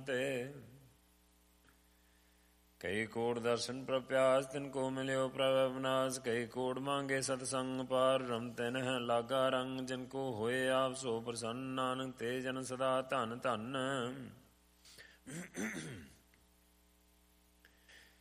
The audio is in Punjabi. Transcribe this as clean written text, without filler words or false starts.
ਤੇ। ਕਈ ਕੋਟ ਦਰਸ਼ਨ ਪ੍ਰਪਿਆਸ ਤਿਨ ਕੋ ਮਿਲਿਓ ਪ੍ਰਭ ਅਵਨਾਸ। ਕਈ ਕੋਟ ਮੰਗੇ ਸਤਸੰਗ ਪਾਰ ਰਮ ਤਿਨ ਹੈ ਲਾਗਾ ਰੰਗ। ਜਿਨ ਕੋ ਹੋਏ ਆਪ ਸੋ ਪ੍ਰਸੰਨ ਨਾਨਕ ਤੇ ਜਨ ਸਦਾ ਧਨ ਧਨ।